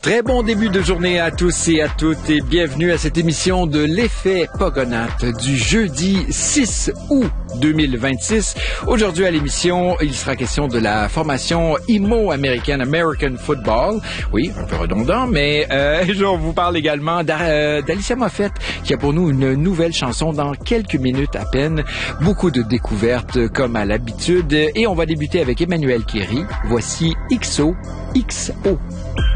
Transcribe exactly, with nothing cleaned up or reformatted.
Très bon début de journée à tous et à toutes et bienvenue à cette émission de l'effet Pogonat du jeudi six août deux mille vingt-six. Aujourd'hui à l'émission, il sera question de la formation I M O américaine, American Football. Oui, un peu redondant, mais euh, je vous parle également d'Alicia Moffett qui a pour nous une nouvelle chanson dans quelques minutes à peine. Beaucoup de découvertes comme à l'habitude et on va débuter avec Emmanuel Kéry. Voici X O X O.